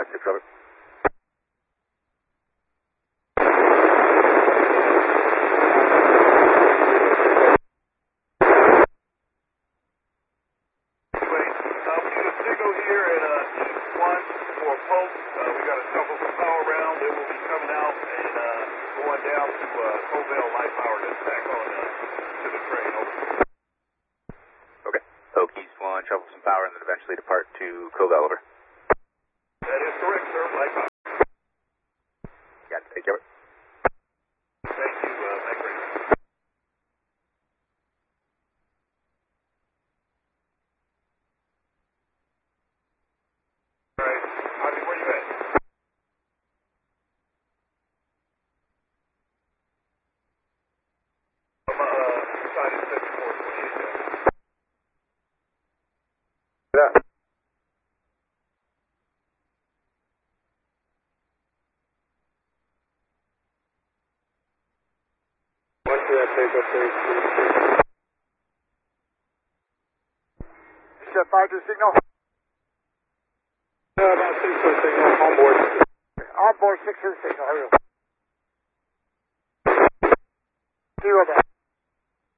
6 over. Shuffle some power and then eventually depart to Covell, over. That is correct, sir. Light power. Got it. Take care. Thank you, Mike Ray. All right. Harvey, where you at? Decided 7428. Yeah. Once you have take up there, Chef 5 to signal. about 6 for the signal, on board. On board 6 to the signal. Here we go. 0 back.